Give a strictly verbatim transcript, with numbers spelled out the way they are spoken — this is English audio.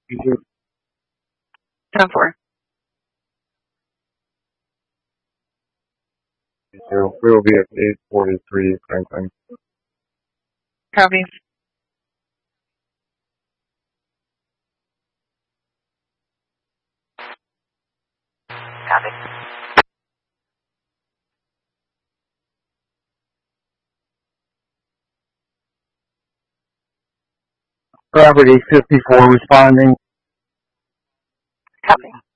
ten four. We will be at eight forty-three Franklin. Copy. Copy. Property fifty-four responding. Copy.